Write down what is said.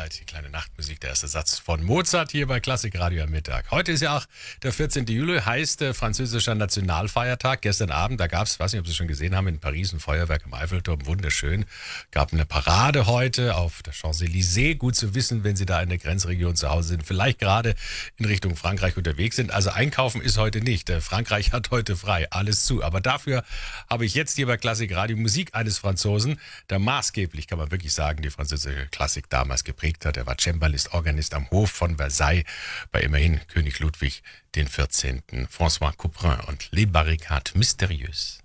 Twilight, die kleine Nachtmusik, der erste Satz von Mozart hier bei Klassik Radio am Mittag. Heute ist ja auch der 14. Juli, heißt französischer Nationalfeiertag. Gestern Abend, da gab es, weiß nicht, ob Sie es schon gesehen haben, in Paris ein Feuerwerk im Eiffelturm, wunderschön. Gab eine Parade heute auf der Champs-Élysées. Gut zu wissen, wenn Sie da in der Grenzregion zu Hause sind, vielleicht gerade in Richtung Frankreich unterwegs sind. Also einkaufen ist heute nicht. Frankreich hat heute frei, alles zu. Aber dafür habe ich jetzt hier bei Klassik Radio Musik eines Franzosen, der maßgeblich, kann man wirklich sagen, die französische Klassik damals geprägt hat. Er war Cembalist, Organist am Hof von Versailles bei immerhin König Ludwig XIV. François Couperin und Les Barricades Mystérieuses.